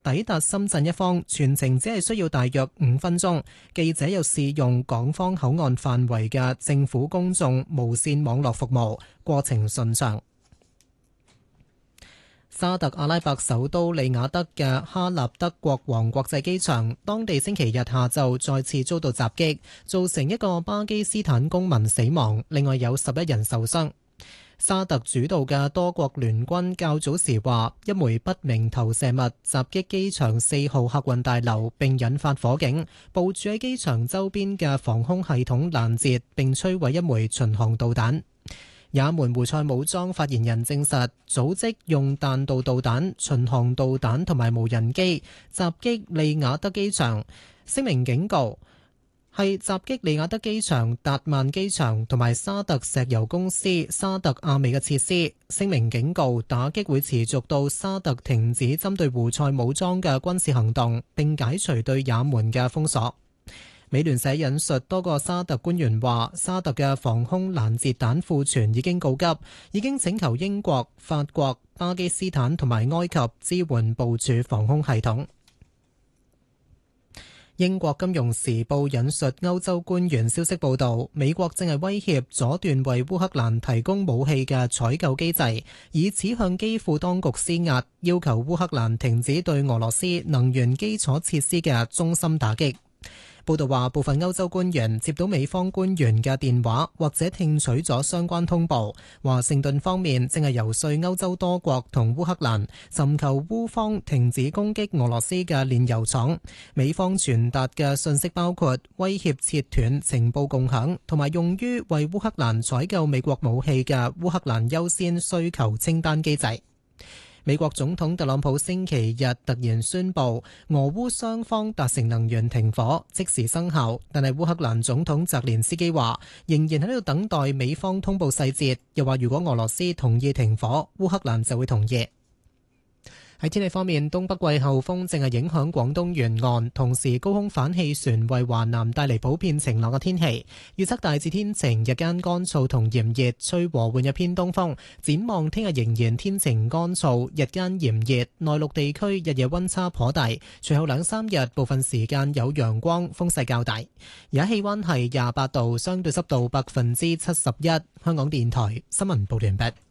抵達深圳一方全程只係需要大約5分鐘。記者又試用港方口岸範圍嘅政府公眾無線網絡服務，過程順暢。沙特阿拉伯首都利雅得嘅哈納德國王國際機場，當地星期日下晝再次遭到襲擊，造成一個巴基斯坦公民死亡，另外有11人受傷。沙特主導嘅多國聯軍較早時話，一枚不明投射物襲擊機場4號客運大樓並引發火警，部署喺機場周邊嘅防空系統攔截並摧毀一枚巡航導彈。也門胡塞武裝發言人證實，組織用彈道導彈、巡航導彈同埋無人機襲擊利雅得機場，聲明警告係襲擊利雅得機場、達曼機場同埋沙特石油公司沙特阿美嘅設施。聲明警告打擊會持續到沙特停止針對胡塞武裝嘅軍事行動，並解除對也門嘅封鎖。美聯社引述多個沙特官員話，沙特嘅防空攔截彈庫存已經告急，已經請求英國、法國、巴基斯坦同埋埃及支援部署防空系統。英國金融時報引述歐洲官員消息報道，美國正係威脅阻斷為烏克蘭提供武器嘅採購機制，以此向基輔當局施壓，要求烏克蘭停止對俄羅斯能源基礎設施嘅中心打擊。報道話，部分歐洲官員接到美方官員嘅電話，或者聽取咗相關通報。華盛頓方面正係游說歐洲多國同烏克蘭尋求烏方停止攻擊俄羅斯嘅煉油廠。美方傳達嘅信息包括威脅切斷情報共享，同埋用於為烏克蘭採購美國武器嘅烏克蘭優先需求清單機制。美國總統特朗普星期日突然宣布，俄烏雙方達成能源停火，即時生效。但係烏克蘭總統澤連斯基話，仍然喺度等待美方通報細節，又話如果俄羅斯同意停火，烏克蘭就會同意。喺天氣方面，東北季候風正係影響廣東沿岸，同時高空反氣旋為華南帶嚟普遍晴朗嘅天氣。預測大致天晴，日間乾燥同炎熱，吹和緩嘅偏東風。展望聽日仍然天晴乾燥，日間炎熱，內陸地區日夜溫差頗大。隨後2-3日部分時間有陽光，風勢較大。而家氣溫係28度，相對濕度71%。香港電台新聞報完畢。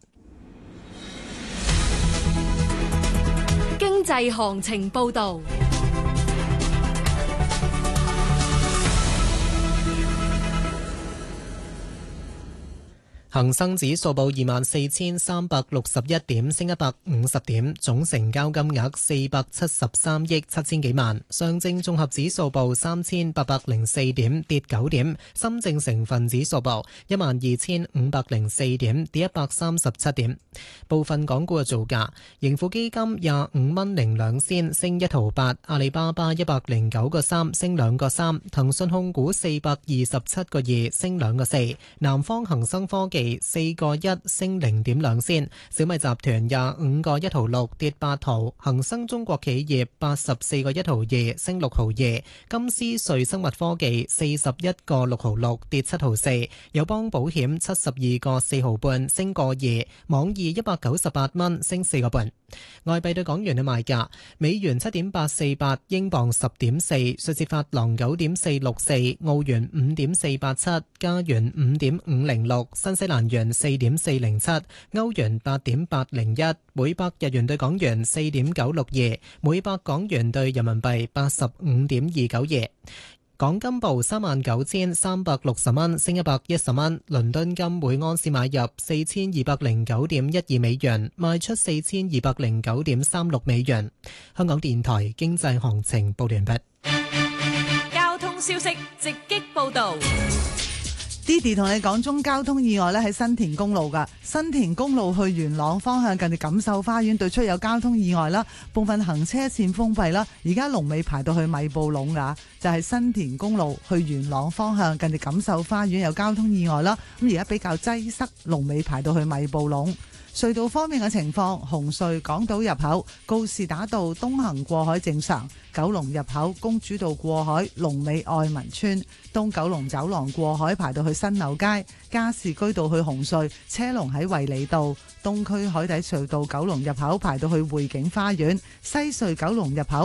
經濟行情報道。 恒生指數報24,361點，升150點，總成交金額473億7千幾萬。上證綜合指數報3,804點，跌9點。深證成分指數報12,504點，跌137點。部分港股嘅造價：盈富基金25蚊零2仙，升1毫8；阿里巴巴109個3，升2個3；騰訊控股427個2，升2個4；南方恒生科技4個1，升0.2仙；小米集團25個1毫6，跌8毫；恒生中國企業84個1毫2，升6毫2；金斯瑞生物科技41個6毫6，跌7毫4；友邦保險72個4毫半，升個2；網易198蚊，升4個半。外幣對港元嘅賣價：美元7.848，英鎊10.4，瑞士法郎9.464，澳元5.487，加元5.506，新西蘭元4.407，歐元8.801，每百日元對港元4.962，每百港元對人民幣85.292。港金報39,360蚊，升110蚊。倫敦金每盎司買入4,209.12美元，賣出4,209.36美元。香港電台經濟行情報完畢。 交通消息直擊報道。 Didi 同你講中交通意外咧，喺新田公路噶，新田公路去元朗方向近住錦繡花園對出有交通意外啦，部分行車線封閉啦，而家龍尾排到去米埔隴噶，就係新田公路去元朗方向近住錦繡花園有交通意外啦，咁而家比較擠塞，龍尾排到去米埔隴。隧道方面嘅情況，紅隧港島入口告士打道東行過海正常，九龍入口公主道過海龍尾愛民村，東九龍走廊過海排到去新樓街，加士居道去紅隧車龍喺衛理道，東區海底隧道九龍入口排到去匯景花園，西隧九龍入口